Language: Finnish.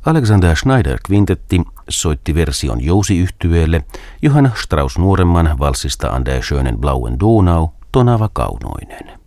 Alexander Schneider Quintetti soitti version jousiyhtyeelle, Johann Strauss nuoremman valsista An der schönen blauen Donau, Tonava Kaunoinen.